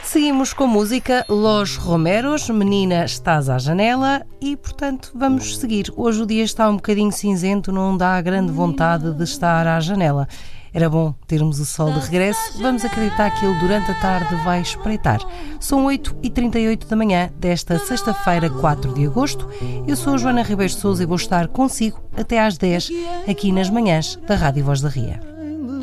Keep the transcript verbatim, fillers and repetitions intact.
Seguimos com música Los Romeros, Menina Estás à Janela, e portanto vamos seguir. Hoje o dia está um bocadinho cinzento, não dá grande vontade de estar à janela. Era bom termos o sol de regresso, vamos acreditar que ele durante a tarde vai espreitar. São oito e trinta e oito da manhã desta sexta-feira, quatro de agosto. Eu sou a Joana Ribeiro de Sousa e vou estar consigo até às dez, aqui nas manhãs da Rádio Voz da Ria.